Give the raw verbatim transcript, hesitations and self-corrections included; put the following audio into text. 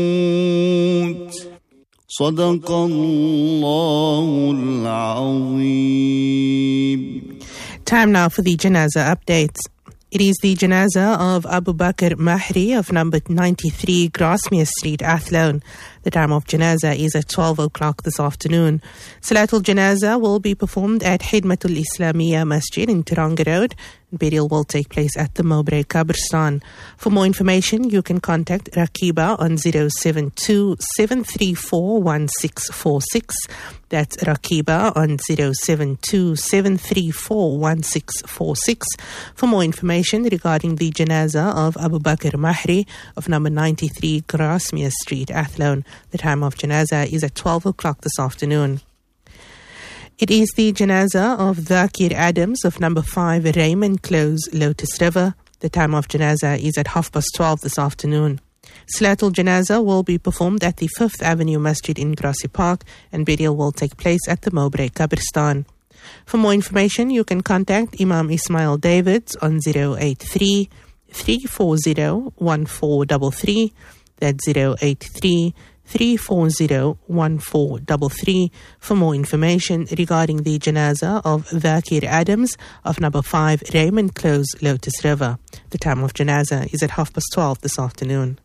صدق الله العظيم. Time now for the Janazah updates. It is the Janazah of Abu Bakr Mahri of number ninety-three Grasmere Street, Athlone. The time of Janazah is at twelve o'clock this afternoon. Salatul Janazah will be performed at Khidmatul Islamiyya Masjid in Tiranga Road. Burial will take place at the Mowbray Qabristan. For more information, you can contact Rakiba on zero seven two, seven three four, one six four six. That's Rakiba on zero seven two, seven three four, one six four six. For more information regarding the Janazah of Abu Bakr Mahri of number ninety-three Grasmere Street, Athlone. The time of Janazah is at twelve o'clock this afternoon. It is the Janazah of Dhakir Adams of number five Raymond Close, Lotus River. The time of Janazah is at half past twelve this afternoon. Salatul Janazah will be performed at the Fifth Avenue Masjid in Grassy Park, and burial will take place at the Mowbray Qabristan. For more information, you can contact Imam Ismail Davids on zero eight three, three four zero, one four three three. That's zero eight three, three four zero, one four three three. For more information regarding the Janazah of Dhakir Adams of number five Raymond Close, Lotus River. The time of Janazah is at half past twelve this afternoon.